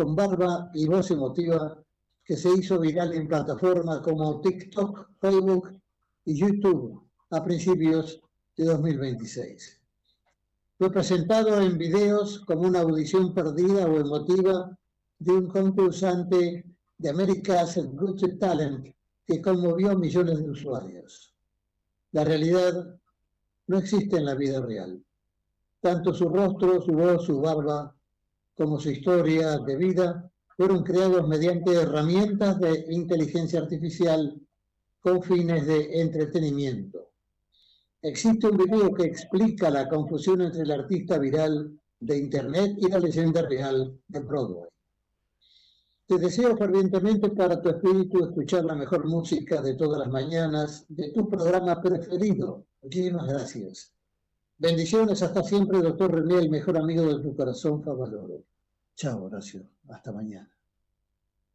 con barba y voz emotiva que se hizo viral en plataformas como TikTok, Facebook y YouTube a principios de 2026. Fue presentado en videos como una audición perdida o emotiva de un concursante de America's Got Talent que conmovió a millones de usuarios. La realidad no existe en la vida real. Tanto su rostro, su voz, su barba, como su historia de vida fueron creados mediante herramientas de inteligencia artificial con fines de entretenimiento. Existe un video que explica la confusión entre el artista viral de Internet y la leyenda real de Broadway. Te deseo fervientemente para tu espíritu escuchar la mejor música de todas las mañanas de tu programa preferido. Muchísimas gracias. Bendiciones, hasta siempre, doctor René, el mejor amigo de tu corazón, Favaloro. Chao, Horacio. Hasta mañana.